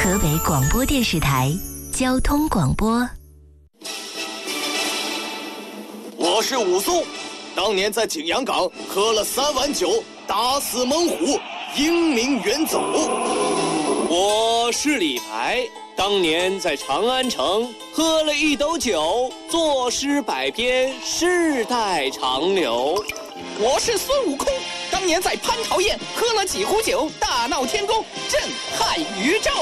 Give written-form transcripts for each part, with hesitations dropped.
河北广播电视台交通广播。 我是武松，当年在景阳冈喝了3碗酒，打死猛虎，英名远走。 我是李白，当年在长安城喝了1斗酒，作诗百篇，世代长流。 我是孙悟空，当年在蟠桃宴喝了几壶酒，大闹天宫，震撼宇宙。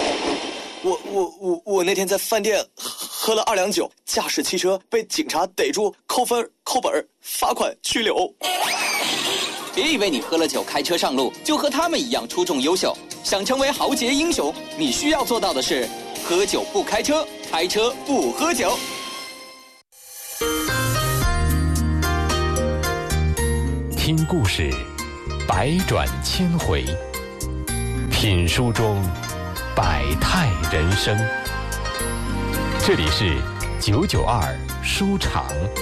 我那天在饭店喝了2两酒，驾驶汽车被警察逮住，扣分、扣本、罚款、拘留。 别以为你喝了酒开车上路就和他们一样出众优秀，想成为豪杰英雄，你需要做到的是喝酒不开车，开车不喝酒。 听故事，百转千回；品书中，百态人生。这里是992书场。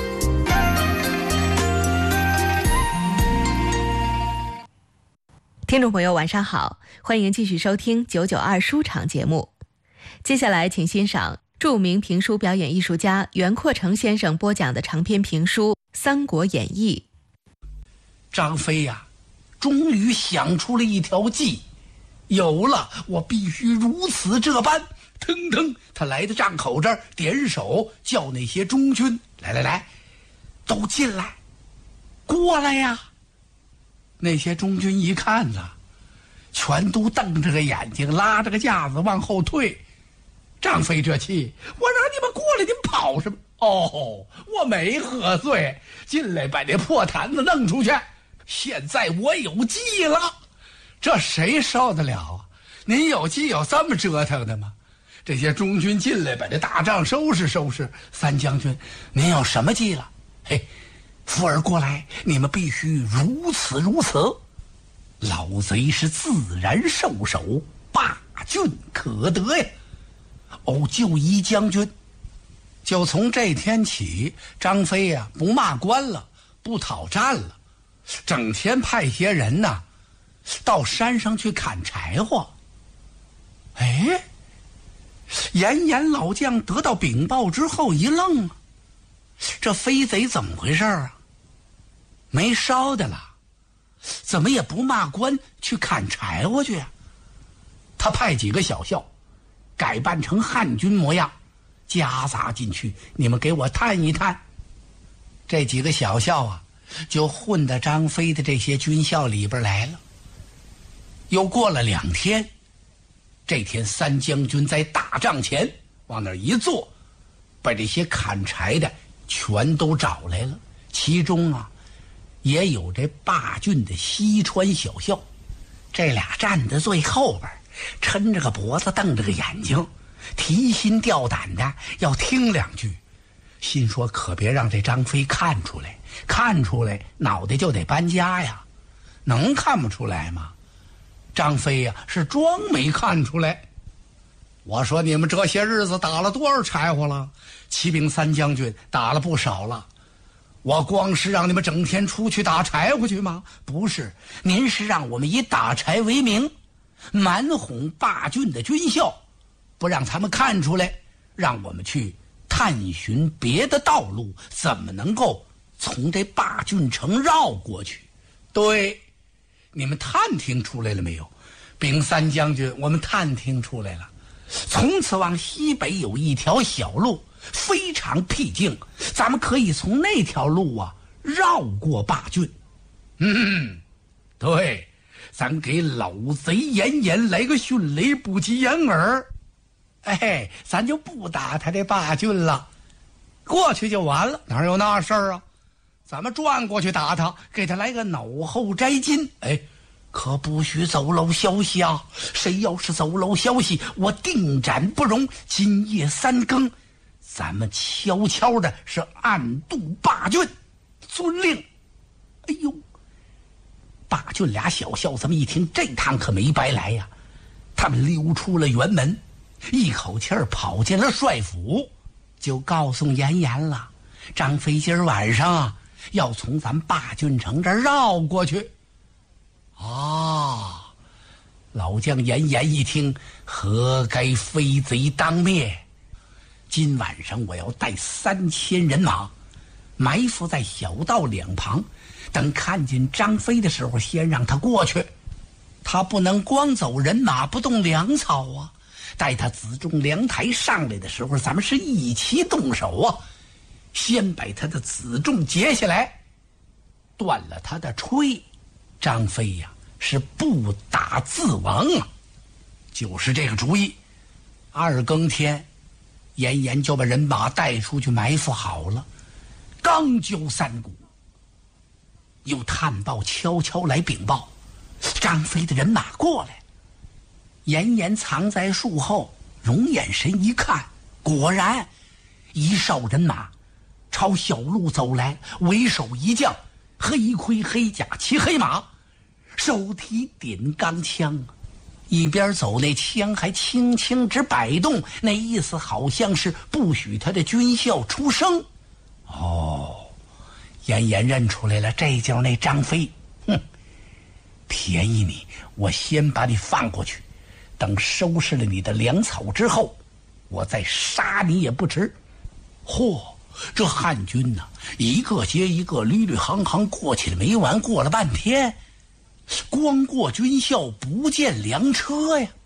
听众朋友晚上好，欢迎继续收听992书场节目。接下来请欣赏著名评书表演艺术家袁阔成先生播讲的长篇评书《三国演义》。 张飞呀，终于想出了一条计，有了，我必须如此这般。腾腾，他来到帐口这儿，点手叫那些中军来，都进来，过来呀。那些中军一看呐，全都瞪着个眼睛，拉着个架子往后退。张飞这气，我让你们过来，你们跑什么？哦，我没喝醉，进来把那破坛子弄出去。现在我有计了，这谁受得了啊？您有计有这么折腾的吗？这些中军进来把这大帐收拾收拾。三将军，您有什么计了？嘿，福儿过来，你们必须如此。老贼是自然受手，霸郡可得呀。就一将军，就从这天起，张飞呀不骂官了，不讨战了，整天派些人呐到山上去砍柴火。严老将得到禀报之后一愣啊，这飞贼怎么回事啊？没烧的了，怎么也不骂官去砍柴火去啊？他派几个小校改扮成汉军模样，夹杂进去，你们给我探一探。这几个小校啊就混到张飞的这些军校里边来了。又过了2天，这天三将军在大帐前往那儿一坐，把这些砍柴的全都找来了，其中啊也有这霸郡的西川小校。这俩站在最后边，抻着个脖子，瞪着个眼睛，提心吊胆的要听2句，心说可别让这张飞看出来，看出来脑袋就得搬家呀。能看不出来吗？张飞呀是装没看出来。我说你们这些日子打了多少柴火了？启禀三将军，打了不少了。我光是让你们整天出去打柴火去吗？不是，您是让我们以打柴为名，蛮哄霸郡的军校，不让他们看出来，让我们去探寻别的道路，怎么能够从这霸郡城绕过去？对，你们探听出来了没有？禀三将军，我们探听出来了。从此往西北有一条小路，非常僻静，咱们可以从那条路啊绕过霸郡。对，咱给老贼严来个迅雷不及掩耳，咱就不打他这霸郡了，过去就完了，哪有那事儿啊？咱们转过去打他，给他来个脑后摘金。可不许走漏消息啊！谁要是走漏消息，我定斩不容。今夜3更，咱们悄悄的是暗渡霸郡。遵令。霸郡俩小校这么一听，这趟可没白来呀！他们溜出了辕门，一口气儿跑进了帅府，就告诉严了，张飞今儿晚上啊要从咱霸郡城这儿绕过去。 老将严颜一听，何该飞贼当灭？今晚上我要带3000人马，埋伏在小道两旁，等看见张飞的时候，先让他过去。他不能光走人马不动粮草啊！待他辎重粮台上来的时候，咱们是一起动手啊！先把他的辎重截下来，断了他的炊，张飞呀是不打自亡啊！就是这个主意。2更天，严颜就把人马带出去埋伏好了。刚交3鼓，有探报悄悄来禀报，张飞的人马过来。严颜藏在树后，用眼神一看，果然一哨人马朝小路走来，为首一将，黑盔黑甲骑黑马，手提点钢枪，一边走那枪还轻轻直摆动，那意思好像是不许他的军校出声。哦，严颜认出来了，这就是那张飞。哼，便宜你，我先把你放过去，等收拾了你的粮草之后，我再杀你也不迟。嚯，这汉军呐，一个接一个，屡屡行行过去了没完，过了半天，光过军校不见粮车呀。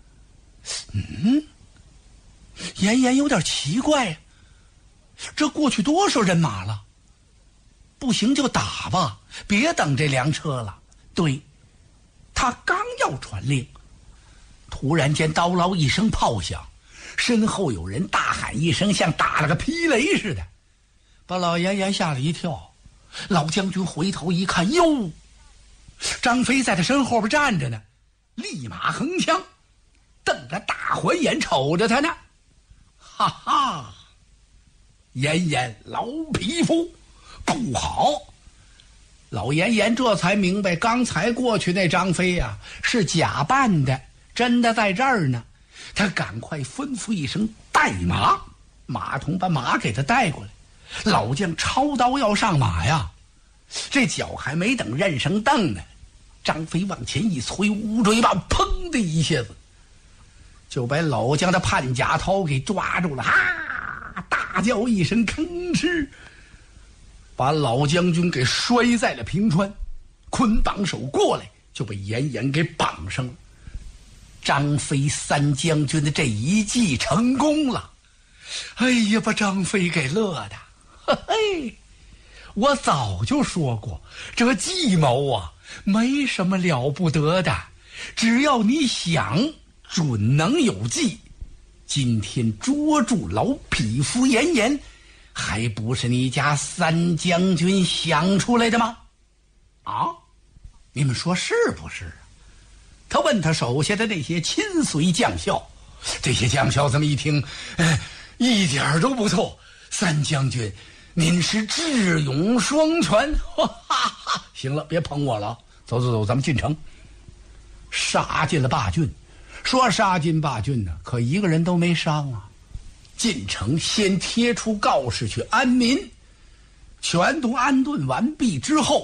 严颜有点奇怪呀，这过去多少人马了？不行就打吧，别等这粮车了。对，他刚要传令，突然间叨唠一声炮响，身后有人大喊一声，像打了个霹雷似的，把老严颜吓了一跳。老将军回头一看，哟，张飞在他身后边站着呢，立马横枪，瞪着大环眼瞅着他呢。哈哈，严颜老匹夫，不好！老严颜这才明白，刚才过去那张飞呀，是假扮的，真的在这儿呢。他赶快吩咐一声带马，马童把马给他带过来。老将抄刀要上马呀，这脚还没等认上蹬呢，张飞往前一催，乌骓把砰的一下子就把老将的判甲头给抓住了，哈！大叫一声，吭哧，把老将军给摔在了平川。捆绑手过来，就被严颜给绑上了。张飞3将军的这一计成功了，哎呀，把张飞给乐的，嘿，我早就说过，这计谋啊，没什么了不得的，只要你想，准能有计。今天捉住老匹夫严颜，还不是你家3将军想出来的吗？啊，你们说是不是？他问他手下的那些亲随将校，这些将校这么一听，一点都不错。3将军，您是智勇双全，哈哈！行了，别捧我了，走走走，咱们进城。杀进了霸郡，说杀进霸郡呢，可一个人都没伤啊。进城先贴出告示去安民，全都安顿完毕之后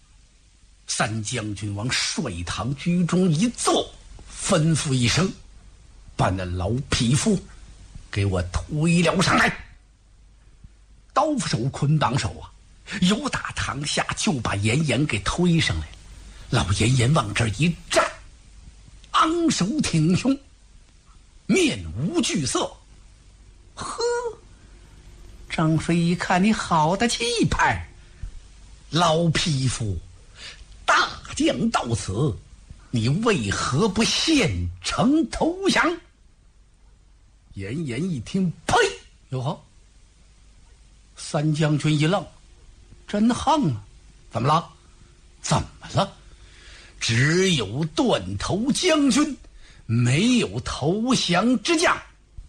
，3将军往帅堂居中一坐，吩咐一声，把那老匹夫给我推了上来。刀斧手捆绑手啊，由打堂下就把严颜给推上来。老严颜往这儿一站，昂首挺胸，面无惧色。呵，张飞一看你好的气派，老匹夫，大将到此，你为何不献城投降？严颜一听，呸！哟呵，3将军一愣，真横啊！怎么了？怎么了？只有断头将军，没有投降之将。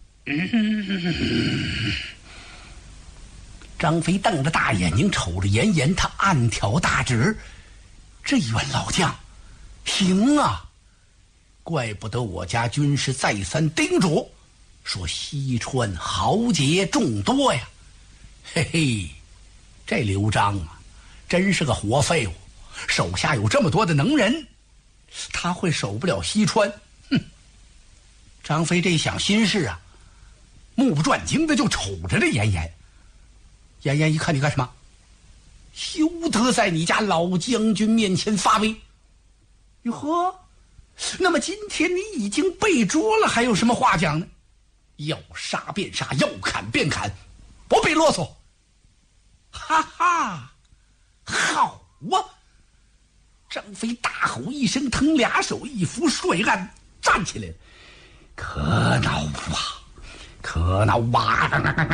张飞瞪着大眼睛瞅着严颜，他暗挑大指，这一员老将行啊，怪不得我家军师再三叮嘱，说西川豪杰众多呀。嘿嘿，这刘璋啊，真是个活废物，手下有这么多的能人，他会守不了西川？哼， 张飞这一想心事啊，目不转睛的就瞅着这严严。严严一看，你干什么？休得在你家老将军面前发威！哟呵，那么今天你已经被捉了，还有什么话讲呢？要杀便杀，要砍便砍，不必啰嗦。哈哈，好啊！张飞大吼一声，腾俩手一扶帅案，站起来了。可恼啊，可恼啊！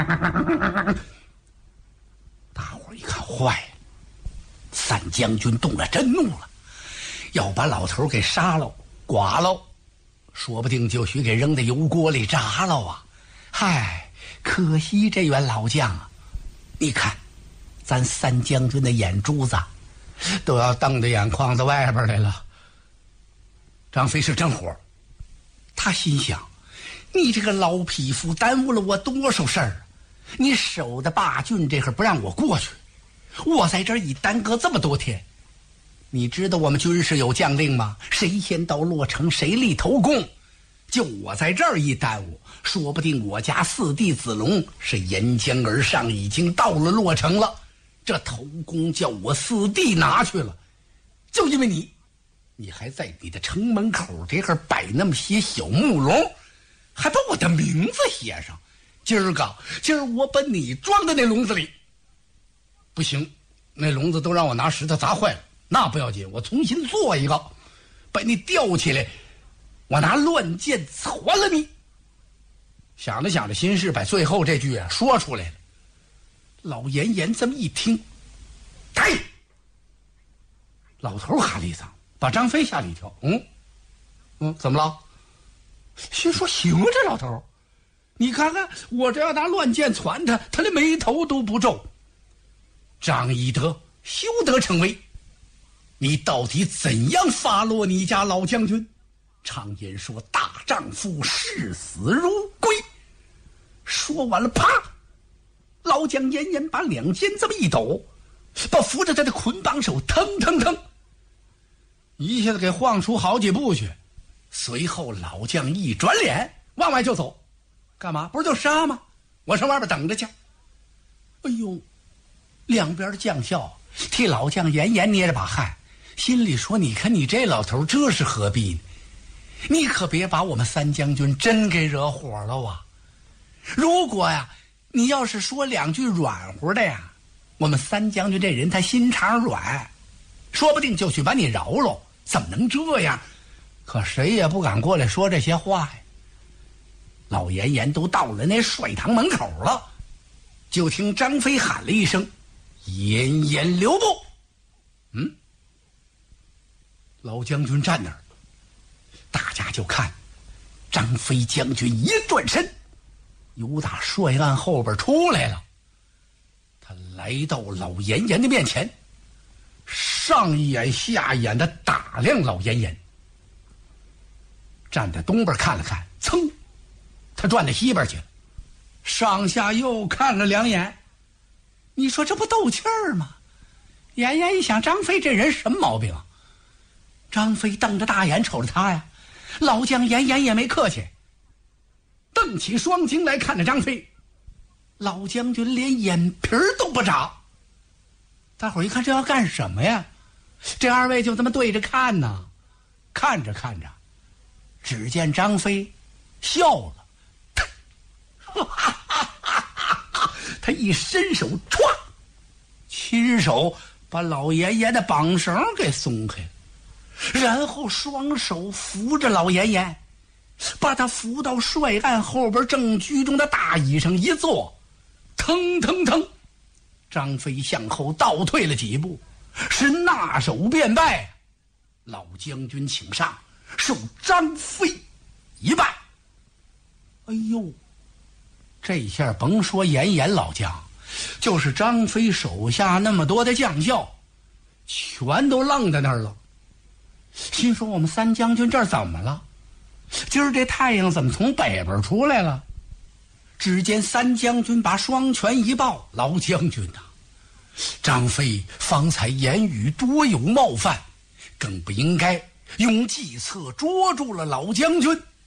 大伙儿一看，坏了，三将军动了真怒了，要把老头给杀了剐了，说不定就许给扔在油锅里炸了啊！嗨，可惜这员老将啊，你看咱三将军的眼珠子都要瞪到眼眶子外边来了。张飞是真火，他心想，你这个老匹夫耽误了我多少事儿，你守的霸郡这会儿不让我过去，我在这儿已耽搁这么多天，你知道我们军事有将令吗？谁先到洛城谁立头功，就我在这儿一耽误，说不定我家四弟子龙是沿江而上，已经到了洛城了，这头功叫我四弟拿去了，就因为你还在你的城门口这儿摆那么些小木笼，还把我的名字写上，今儿我把你装在那笼子里。不行，那笼子都让我拿石头砸坏了，那不要紧，我重新做一个，把你吊起来，我拿乱箭穿了你。想着想着心事，把最后这句说出来了。老严严这么一听，哎，老头喊了一声，把张飞吓了一跳。怎么了？心说行啊，这老头，你看看我这要拿乱箭传他，他连眉头都不皱。张翼德，休得逞威！你到底怎样发落你家老将军？常言说大丈夫视死如归。说完了，啪！老将严严把两肩这么一抖，把扶着他的捆绑手腾腾腾一下子给晃出好几步去。随后老将一转脸往外就走，干嘛？不是就杀吗？我上外边等着去。哎呦，两边的将校替老将严严捏着把汗，心里说，你看你这老头这是何必呢？你可别把我们三将军真给惹火了啊！如果呀你要是说两句软乎的呀，我们三将军这人他心肠软，说不定就去把你饶了，怎么能这样？可谁也不敢过来说这些话呀。老严严都到了那帅堂门口了，就听张飞喊了一声，严严留步。老将军站那儿，大家就看张飞将军一转身，由打帅案后边出来了。他来到老严严的面前，上一眼下一眼的打量老严严，站在东边看了看，噌，他转到西边去了，上下又看了两眼。你说这不斗气儿吗？严严一想，张飞这人什么毛病啊？张飞瞪着大眼瞅着他呀，老将严严也没客气，瞪起双睛来看着张飞。老将军连眼皮都不眨。大伙儿一看，这要干什么呀？这二位就这么对着看呢。看着看着，只见张飞笑了，他一伸手，歘，亲手把老严严的绑绳给松开了，然后双手扶着老严严，把他扶到帅案后边正居中的大椅上一坐，腾腾腾，张飞向后倒退了几步，是纳手便拜。老将军请上，受张飞一拜。哎呦，这下甭说严严老将，就是张飞手下那么多的将校，全都愣在那儿了。心说我们三将军这儿怎么了？今儿这太阳怎么从北边出来了？只见三将军把双拳一抱，老将军呐，张飞方才言语多有冒犯，更不应该用计策捉住了老将军，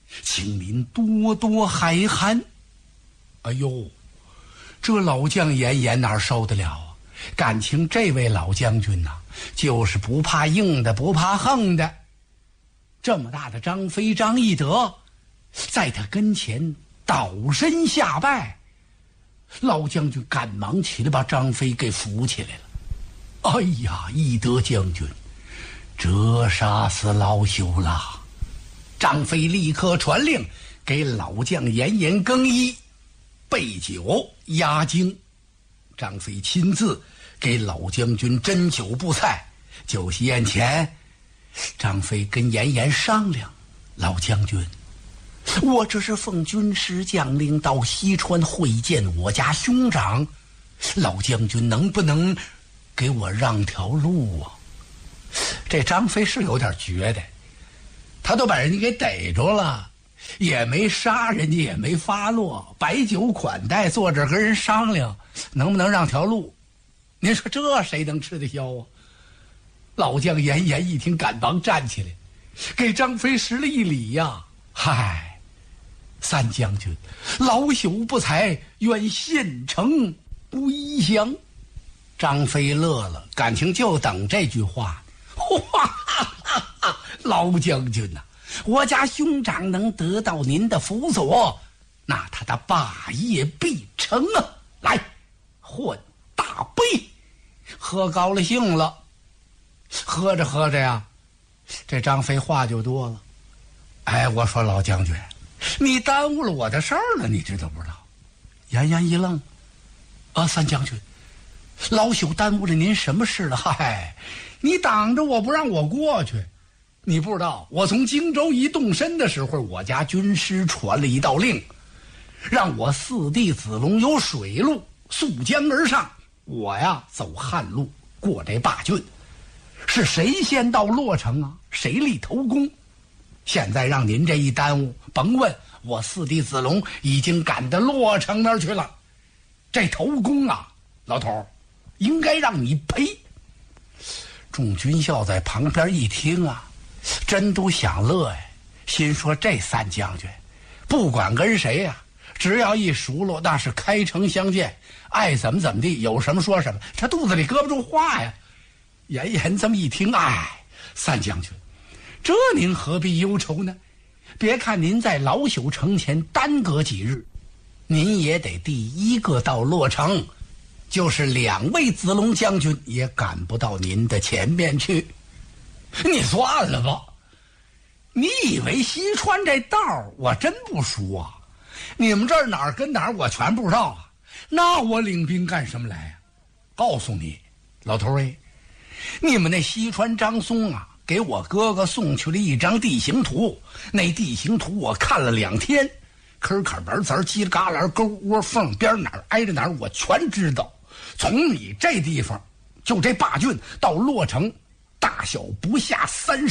请您多多海涵。哎呦，这老将严严哪受得了啊？感情这位老将军呐，就是不怕硬的，不怕横的。这么大的张飞张翼德，在他跟前倒身下拜。老将军赶忙起来把张飞给扶起来了。哎呀，翼德将军，这杀死老朽了。张飞立刻传令给老将严严更衣，备酒压惊。张飞亲自给老将军斟酒布菜。酒席宴前，张飞跟严严商量：老将军，我这是奉军师将令到西川会见我家兄长，老将军能不能给我让条路啊？这张飞是有点觉得，他都把人家给逮着了，也没杀人家，也没发落，摆酒款待，坐这跟人商量能不能让条路。您说这谁能吃得消啊？老将严严一听，赶忙站起来给张飞施了一礼呀。嗨，三将军，老朽不才，愿献城归降。张飞乐了，感情就等这句话。哇哈哈哈！老将军呐，我家兄长能得到您的辅佐，那他的霸业必成啊！来，换大杯，喝高了兴了。喝着喝着呀，这张飞话就多了。哎，我说老将军，你耽误了我的事儿了，你知道不知道？严严一愣，啊，三将军，老朽耽误了您什么事了？嗨，你挡着我不让我过去，你不知道，我从荆州一动身的时候，我家军师传了一道令，让我四弟子龙有水路溯江而上，我呀走旱路过这灞郡，是谁先到洛城啊，谁立头功。现在让您这一耽误，甭问，我四弟子龙已经赶到洛城那儿去了。这头功啊，老头儿，应该让你赔。众军校在旁边一听啊，真都想乐呀，心说这三将军不管跟谁呀，只要一熟络，那是开诚相见，爱怎么怎么地，有什么说什么，他肚子里搁不住话呀。严严这么一听，哎，三将军，这您何必忧愁呢？别看您在老朽城前耽搁几日，您也得第一个到洛城，就是两位子龙将军也赶不到您的前面去。你算了吧，你以为西川这道我真不熟啊？你们这儿哪儿跟哪儿我全不知道啊？那我领兵干什么来啊？告诉你，老头儿，你们那西川张松啊，给我哥哥送去了一张地形图，那地形图我看了2天，坑坎门子犄里旮旯沟窝缝边哪儿挨着哪儿我全知道。从你这地方就这灞郡到洛城，大小不下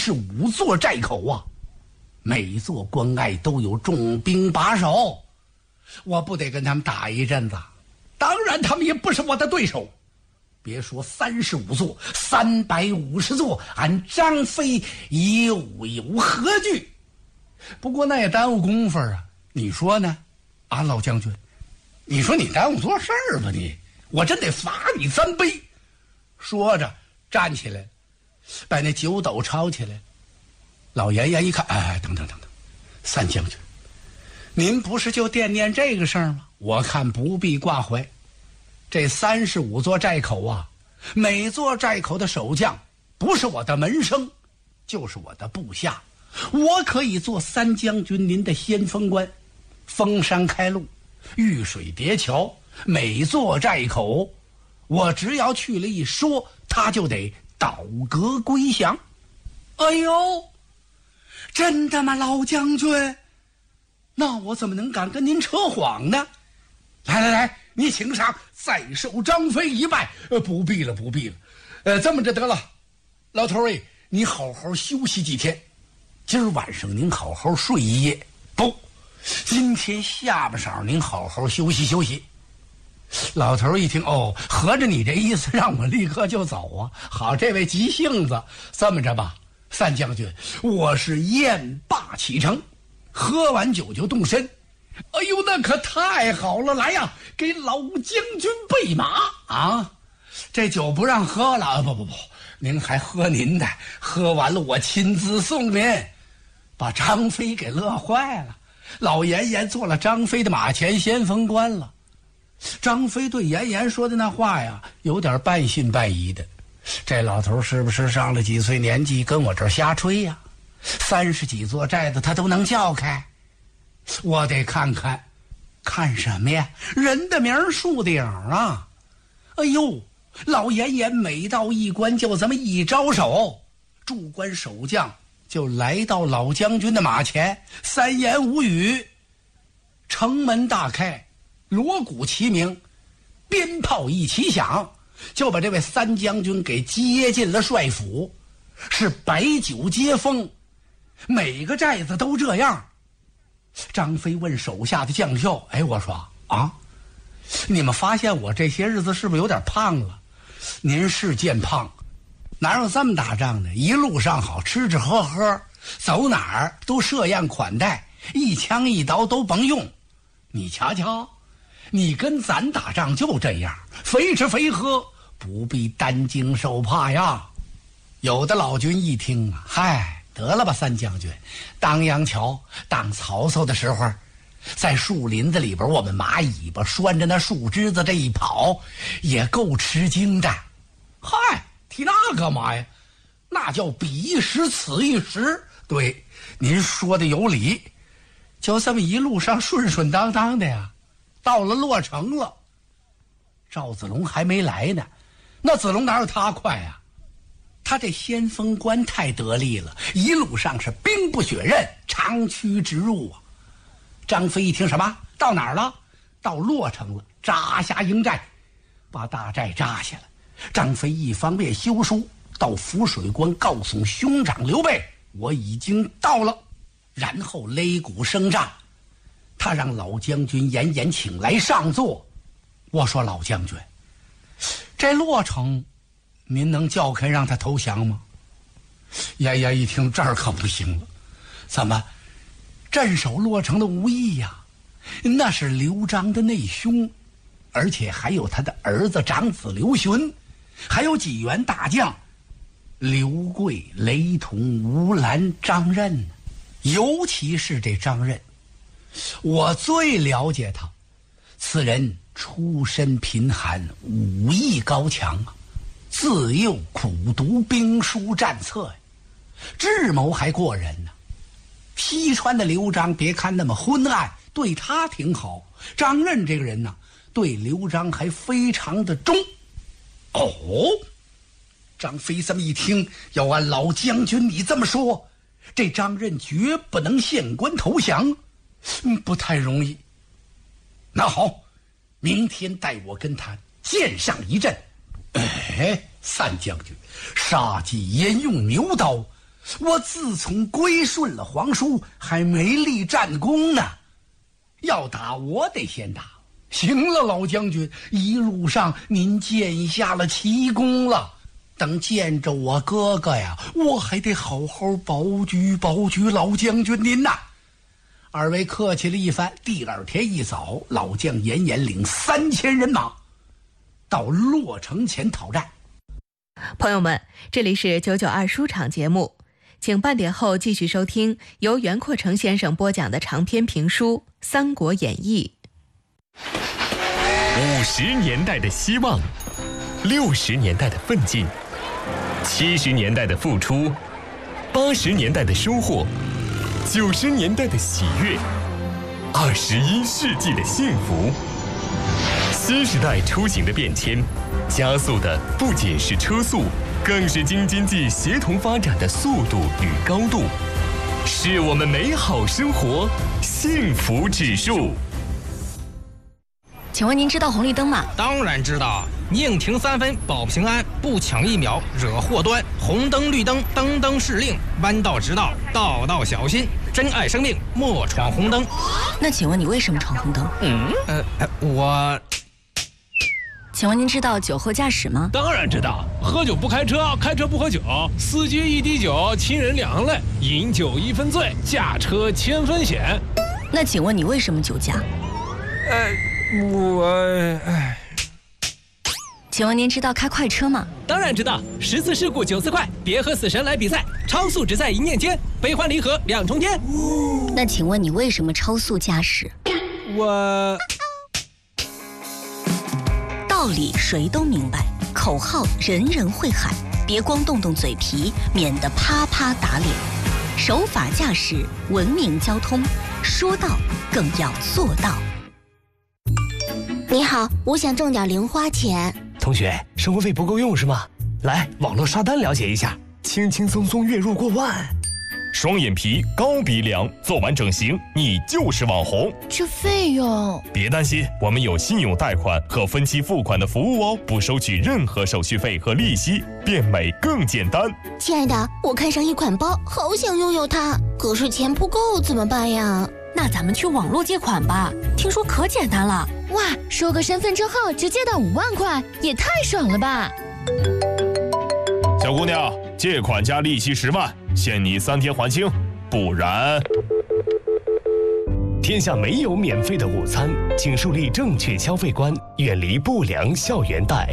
35座寨口啊，每座关隘都有重兵把守，我不得跟他们打一阵子？当然他们也不是我的对手，别说35座，350座，俺张飞有何惧？不过那也耽误功夫啊，你说呢？啊，老将军，你说你耽误多事儿吧你？我真得罚你3杯。说着站起来，把那酒斗抄起来。老严严一看，哎，等，三将军，您不是就惦念这个事儿吗？我看不必挂怀。这35座寨口啊，每座寨口的守将不是我的门生，就是我的部下，我可以做三将军您的先锋官，封山开路，遇水叠桥，每座寨口我只要去了一说，他就得倒戈归降。哎呦，真的吗，老将军？那我怎么能敢跟您扯谎呢？来，你请上，再受张飞一拜。不必了。这么着得了，老头儿，你好好休息几天，今儿晚上您好好睡一夜。不，今天下半晌您好好休息。老头儿一听，哦，合着你这意思让我立刻就走啊？好，这位急性子，这么着吧，三将军，我是雁罢启程， 喝完酒就动身。哎呦，那可太好了！来呀，给老将军备马啊！这酒不让喝了，不，您还喝您的，喝完了我亲自送您。把张飞给乐坏了，老严严做了张飞的马前先锋官了。张飞对严严说的那话呀，有点半信半疑的。这老头是不是上了几岁年纪，跟我这儿瞎吹呀？30几座寨子他都能叫开，我得看看。看什么呀？人的名树的影啊！哎呦，老严严每到一关就这么一招手，驻关守将就来到老将军的马前，三言五语，城门大开，锣鼓齐鸣，鞭炮一齐响，就把这位三将军给接进了帅府，是摆酒接风，每个寨子都这样。张飞问手下的将校：“哎，我说啊，你们发现我这些日子是不是有点胖了？您是见胖，哪有这么打仗的？一路上好吃吃喝喝，走哪儿都设宴款待，一枪一刀都甭用。你瞧瞧，你跟咱打仗就这样，肥吃肥喝，不必担惊受怕呀。”有的老军一听啊，嗨，得了吧，三将军，当杨桥当曹操的时候，在树林子里边，我们马尾巴拴着那树枝子这一跑，也够吃惊的。嗨，提那干嘛呀？那叫彼一时此一时。对，您说的有理。就这么一路上顺顺当当的呀，到了洛城了。赵子龙还没来呢，那子龙哪有他快呀？他这先锋官太得力了，一路上是兵不血刃，长驱直入啊。张飞一听什么？到哪儿了？到洛城了，扎下营寨，把大寨扎下了。张飞一方面修书到浮水关告诉兄长刘备，我已经到了，然后擂鼓声战。他让老将军严严请来上座。我说老将军，这洛城您能叫开让他投降吗？严严一听，这儿可不行了。怎么？镇守洛城的吴懿呀，那是刘璋的内兄，而且还有他的儿子长子刘询，还有几员大将，刘贵、雷同、吴兰、张任。尤其是这张任，我最了解他。此人出身贫寒，武艺高强啊，自幼苦读兵书战策，智谋还过人呢。西川的刘璋别看那么昏暗，对他挺好。张任这个人呢，对刘璋还非常的忠。哦，张飞这么一听，要按老将军你这么说，这张任绝不能献官投降，不太容易。那好，明天带我跟他剑上一阵。哎，三将军，杀鸡焉用牛刀？我自从归顺了皇叔，还没立战功呢。要打我得先打。行了，老将军，一路上您建下了奇功了。等见着我哥哥呀，我还得好好保举老将军您呐。二位客气了一番。第二天一早，老将严严领3000人马到洛城前讨战。 朋友们，这里是992书场节目，请半点后继续收听由袁阔成先生播讲的长篇评书《三国演义》。 50年代的希望，60年代的奋进，70年代的付出，80年代的收获，90年代的喜悦，21世纪的幸福。新时代出行的变迁，加速的不仅是车速，更是京津冀协同发展的速度与高度，是我们美好生活幸福指数。 请问您知道红绿灯吗？ 当然知道，宁停3分保平安，不抢1秒惹祸端。红灯绿灯灯灯是令，弯道直道道道小心。珍爱生命，莫闯红灯。 那请问你为什么闯红灯？ 我请问您知道酒后驾驶吗？ 当然知道，喝酒不开车，开车不喝酒，司机一滴酒，亲人两泪，饮酒一分醉，驾车千分险。 那请问你为什么酒驾？请问您知道开快车吗？ 当然知道，10次事故9次快，别和死神来比赛，超速只在一念间，悲欢离合2重天。 那请问你为什么超速驾驶？道理谁都明白，口号人人会喊，别光动动嘴皮，免得啪啪打脸。守法驾驶，文明交通，说到更要做到。 你好，我想挣点零花钱。 同学，生活费不够用是吗？来，网络刷单了解一下，轻轻松松月入过万。 双眼皮、高鼻梁，做完整形你就是网红。 这费用？ 别担心，我们有信用贷款和分期付款的服务哦，不收取任何手续费和利息，变美更简单。 亲爱的，我看上一款包，好想拥有它，可是钱不够怎么办呀？ 那咱们去网络借款吧，听说可简单了。 哇，收个身份证号就借到5万块，也太爽了吧！ 小姑娘，借款加利息10万，限你3天还清，不然…… 天下没有免费的午餐，请树立正确消费观，远离不良校园贷。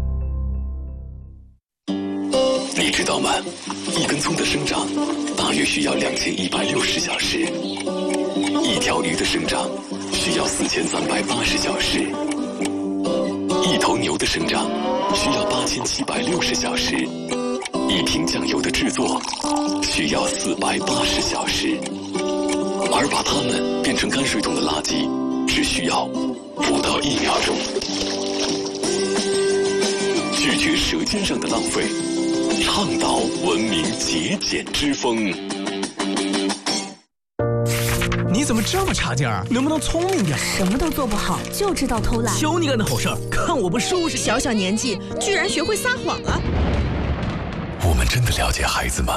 你知道吗？一根葱的生长大约需要2160小时，一条鱼的生长需要4380小时，一头牛的生长需要8760小时，一瓶酱油的制作需要480小时，而把它们变成泔水桶的垃圾只需要不到1秒钟。拒绝舌尖上的浪费，倡导文明节俭之风。 你怎么这么差劲儿？能不能聪明点？ 什么都做不好，就知道偷懒。 求你干的好事儿，看我不收拾你！ 小小年纪居然学会撒谎了。 我们真的了解孩子吗？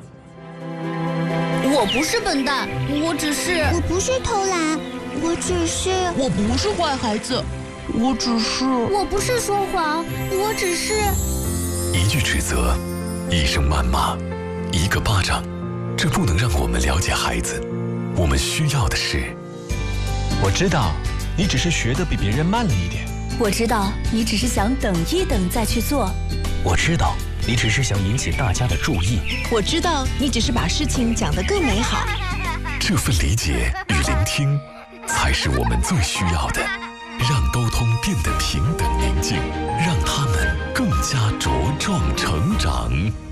我不是笨蛋，我不是偷懒，我不是坏孩子，我不是说谎，我只是…… 一句指责，一声谩骂，一个巴掌，这不能让我们了解孩子。我们需要的是…… 我知道，你只是学得比别人慢了一点。 我知道，你只是想等一等再去做。 我知道，你只是想引起大家的注意。 我知道，你只是把事情讲得更美好。 这份理解与聆听，才是我们最需要的。让沟通变得平等宁静，让他们更加茁壮成长。